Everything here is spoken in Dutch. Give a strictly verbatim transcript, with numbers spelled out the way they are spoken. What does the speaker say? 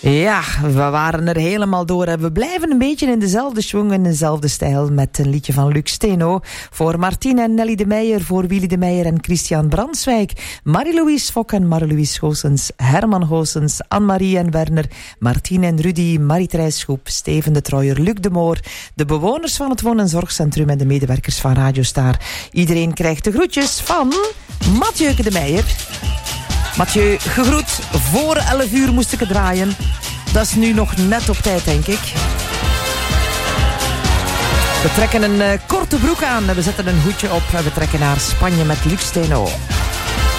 Ja, we waren er helemaal door en we blijven een beetje in dezelfde schwung en dezelfde stijl met een liedje van Luc Steno. Voor Martien en Nelly de Meijer, voor Willy de Meijer en Christian Branswijk, Marie-Louise Fok en Marie-Louise Goossens, Herman Goossens, Anne-Marie en Werner, Martien en Rudy, Marie-Thrijs Schoep, Steven de Trooier, Luc de Moor, de bewoners van het Woon- en Zorgcentrum en de medewerkers van Radio Star. Iedereen krijgt de groetjes van Mathieu de Meijer. Mathieu, gegroet. Voor elf uur moest ik het draaien. Dat is nu nog net op tijd, denk ik. We trekken een uh, korte broek aan. We zetten een hoedje op en we trekken naar Spanje met Luc Steno.